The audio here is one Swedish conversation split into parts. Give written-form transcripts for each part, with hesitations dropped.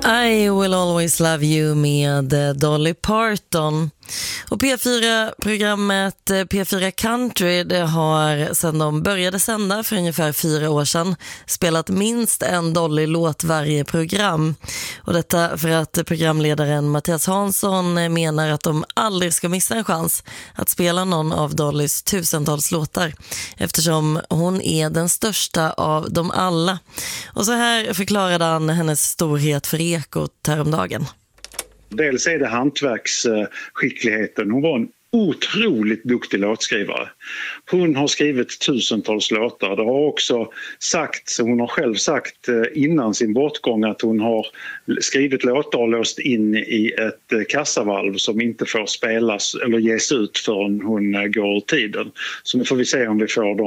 I will always love you med Dolly Parton. Och P4-programmet P4 Country, det har sedan de började sända för ungefär 4 år sedan spelat minst en Dolly-låt varje program. Och detta för att programledaren Mattias Hansson menar att de aldrig ska missa en chans att spela någon av Dollys tusentals låtar, eftersom hon är den största av dem alla. Och så här förklarade han hennes storhet för Ekot häromdagen. Dels är det hantverksskickligheten. Hon var en otroligt duktig låtskrivare. Hon har skrivit tusentals låtar. Det har också sagt, hon har själv sagt innan sin bortgång att hon har skrivit låtar och låst in i ett kassavalv som inte får spelas eller ges ut förrän hon går ur tiden. Så nu får vi se om vi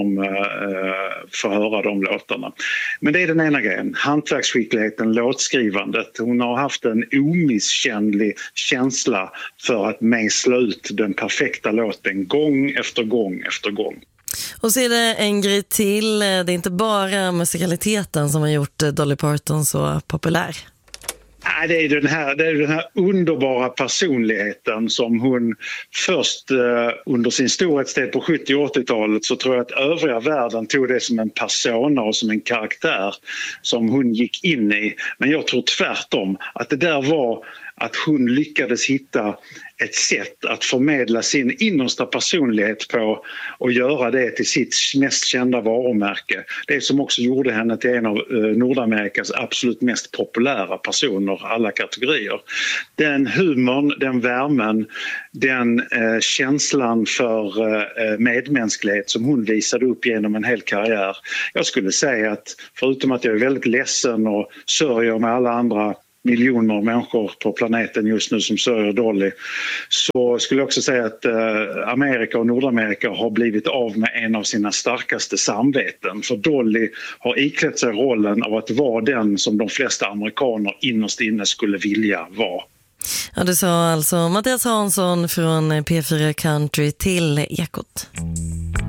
får höra de låtarna. Men det är den ena grejen. Hantverksskickligheten, låtskrivandet. Hon har haft en omisskännlig känsla för att mejsla ut den perfekta låten gång efter gång efter gång. Och så är det en grej till. Det är inte bara musikaliteten som har gjort Dolly Parton så populär. Nej, det är den här underbara personligheten som hon först under sin storhetstid på 70- och 80-talet, så tror jag att övriga världen tog det som en persona och som en karaktär som hon gick in i. Men jag tror tvärtom att det där var att hon lyckades hitta ett sätt att förmedla sin innersta personlighet på och göra det till sitt mest kända varumärke. Det som också gjorde henne till en av Nordamerikas absolut mest populära personer, alla kategorier. Den humorn, den värmen, den känslan för medmänsklighet som hon visade upp genom en hel karriär. Jag skulle säga att förutom att jag är väldigt ledsen och sörjer med alla andra miljoner människor på planeten just nu som sörjer Dolly, så skulle jag också säga att Amerika och Nordamerika har blivit av med en av sina starkaste samveten. För Dolly har iklätt sig rollen av att vara den som de flesta amerikaner innerst inne skulle vilja vara. Ja, det sa alltså Mattias Hansson från P4 Country till Ekot.